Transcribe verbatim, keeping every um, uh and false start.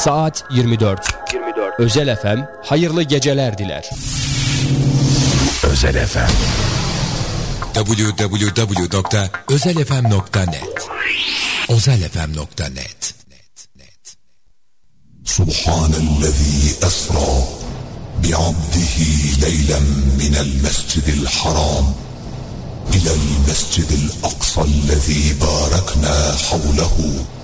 Saat yirmi dört. yirmi dört. Özel F M hayırlı geceler diler. Özel F M double-u double-u double-u nokta özel f m nokta net özel f m nokta net Subhanellezî esrâ bi'abdihi leylen minel mescidil haram ilel mescidil aksa'llezî bâreknâ havlehu